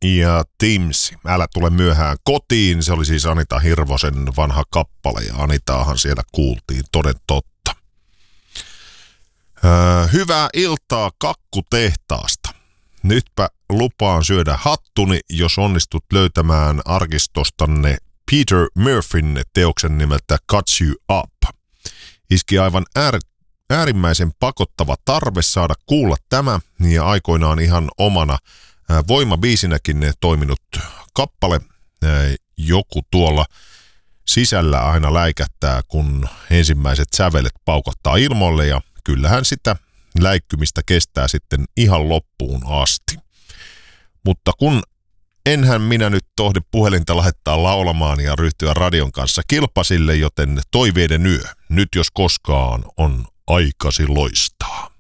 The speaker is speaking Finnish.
ja Timsi, Älä tule myöhään kotiin. Se oli siis Anita Hirvosen vanha kappale ja Anitaahan siellä kuultiin toden totta. Hyvää iltaa Kakkutehtaasta. Nytpä lupaan syödä hattuni, jos onnistut löytämään arkistostanne Peter Murphyn teoksen nimeltä Cut You Up. Iski aivan äärimmäisen pakottava tarve saada kuulla tämä ja aikoinaan ihan omana voimabiisinäkin toiminut kappale. Joku tuolla sisällä aina läikättää, kun ensimmäiset sävelet paukottaa ilmoille ja kyllähän sitä läikkymistä kestää sitten ihan loppuun asti. Mutta kun enhän minä nyt tohdi puhelinta laittaa laulamaan ja ryhtyä radion kanssa kilpasille, joten toiveiden yö, nyt jos koskaan, on aikasi loistaa.